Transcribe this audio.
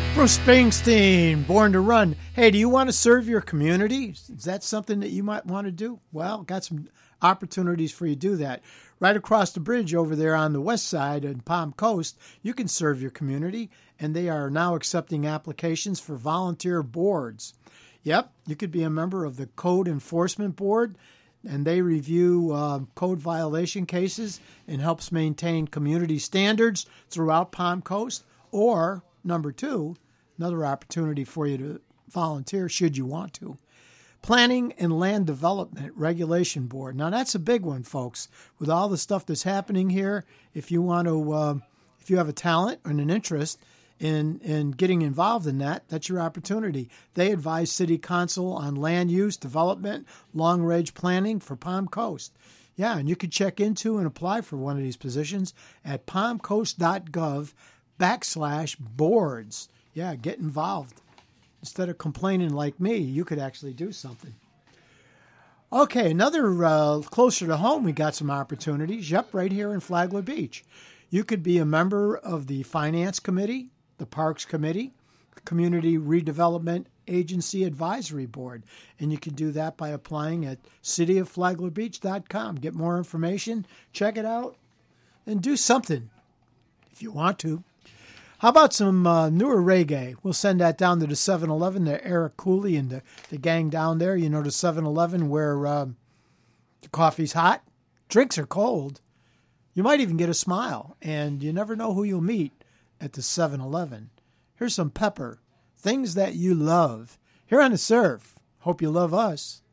Bruce Springsteen, Born to Run. Hey, do you want to serve your community? Is that something that you might want to do? Well, got some opportunities for you to do that. Right across the bridge over there on the west side in Palm Coast, you can serve your community, and they are now accepting applications for volunteer boards. Yep, you could be a member of the Code Enforcement Board, and they review code violation cases and helps maintain community standards throughout Palm Coast. Or, number two, another opportunity for you to volunteer should you want to. Planning and Land Development Regulation Board. Now, that's a big one, folks. With all the stuff that's happening here, if you want to, if you have a talent and an interest in getting involved in that, that's your opportunity. They advise City Council on land use, development, long-range planning for Palm Coast. Yeah, and you could check into and apply for one of these positions at palmcoast.gov/boards. Yeah, get involved. Instead of complaining like me, you could actually do something. Okay, another closer to home, we got some opportunities. Yep, right here in Flagler Beach. You could be a member of the Finance Committee, the Parks Committee, Community Redevelopment Agency Advisory Board. And you can do that by applying at cityofFlaglerBeach.com. Get more information, check it out, and do something if you want to. How about some newer reggae? We'll send that down to the 7-Eleven, to Eric Cooley and the gang down there. You know, the 7-Eleven where the coffee's hot, drinks are cold. You might even get a smile, and you never know who you'll meet at the 7-Eleven. Here's some Pepper, Things That You Love. Here on The Surf. Hope you love us.